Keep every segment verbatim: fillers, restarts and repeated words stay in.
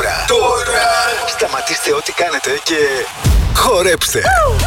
Τώρα, τώρα, σταματήστε ό,τι κάνετε και χορέψτε.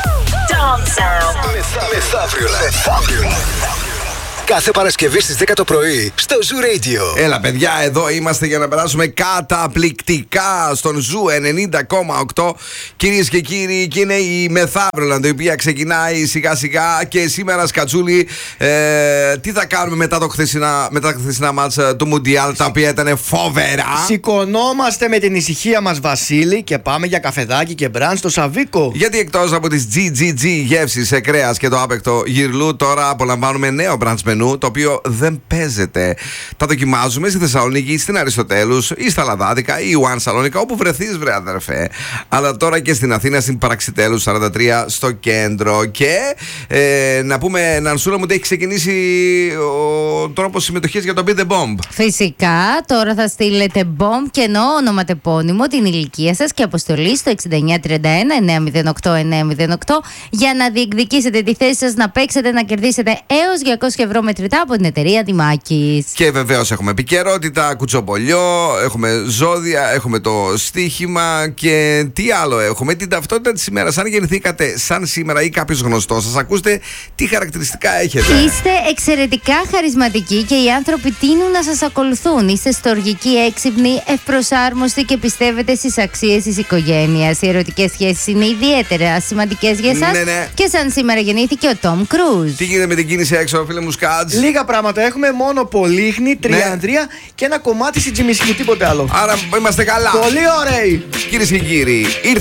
Μεθαύριο live. Κάθε Παρασκευή στις δέκα το πρωί στο Zoo Radio. Έλα παιδιά, εδώ είμαστε για να περάσουμε καταπληκτικά στον Zoo ενενήντα κόμμα οκτώ. Κυρίες και κύριοι, και είναι η Μεθαύριο, η οποία ξεκινάει σιγά σιγά. Και σήμερα, Σκατσούλη, ε, τι θα κάνουμε μετά, το χθεσινά, μετά τα χθεσινά μάτς του Μουντιάλ, τα οποία ήταν φοβερά. Σηκωνόμαστε με την ησυχία μας, Βασίλη, και πάμε για καφεδάκι και μπραντ στο Σαβίκο. Γιατί εκτός από τις τζι τζι τζι γεύσεις σε κρέας και το άπεκτο γυρλού, τώρα απολαμβάνουμε νέο brunch μενού, το οποίο δεν παίζεται. Τα δοκιμάζουμε στη Θεσσαλονίκη, στην Αριστοτέλους ή στα Λαδάδικα ή One Σαλόνικα, όπου βρεθείς, βρε αδερφέ. Αλλά τώρα και στην Αθήνα, στην Παραξιτέλους σαράντα τρία στο κέντρο. Και ε, να πούμε, Νανσούλα μου, ότι έχει ξεκινήσει ο τρόπος συμμετοχής για το Beat the Bomb. Φυσικά, τώρα θα στείλετε bomb και εννοώ ονοματεπώνυμο, την ηλικία σας και αποστολή στο εξήντα εννιά τριάντα ένα εννιά μηδέν οκτώ εννιά μηδέν οκτώ για να διεκδικήσετε τη θέση σας να παίξετε, να κερδίσετε έως διακόσια ευρώ μετρητά από την εταιρεία Τιμάκης. Και βεβαίως έχουμε επικαιρότητα, κουτσομπολιό, έχουμε ζώδια, έχουμε το στοίχημα και τι άλλο έχουμε, την ταυτότητα της ημέρας. Αν γεννηθήκατε σαν σήμερα ή κάποιος γνωστός σας, ακούστε τι χαρακτηριστικά έχετε. Είστε εξαιρετικά χαρισματικοί και οι άνθρωποι τείνουν να σας ακολουθούν. Είστε στοργικοί, έξυπνοι, ευπροσάρμοστοι και πιστεύετε στις αξίες της οικογένειας. Οι ερωτικές σχέσεις είναι ιδιαίτερα σημαντικές για εσάς. Ναι, ναι. Και σαν σήμερα γεννήθηκε ο Τόμ Κρούζ. Τι γίνεται με την κίνηση έξω, φίλε μου Σκάτς? Λίγα πράγματα έχουμε, μόνο πολύχνη, τριαντρία ναι. και ένα κομμάτι στην Τζιμισκή, τίποτε άλλο. Άρα είμαστε καλά. Πολύ ωραίοι. Κυρίες και κύριοι, ήρθε